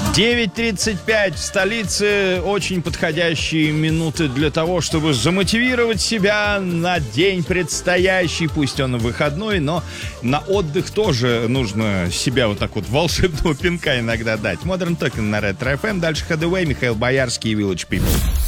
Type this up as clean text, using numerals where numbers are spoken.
9:35 в столице. Очень подходящие минуты для того, чтобы замотивировать себя на день предстоящий. Пусть он выходной, но на отдых тоже нужно себя вот так вот волшебного пинка иногда дать. Modern Talking на Ретро FM. Дальше Ходaway, Михаил Боярский и Village People.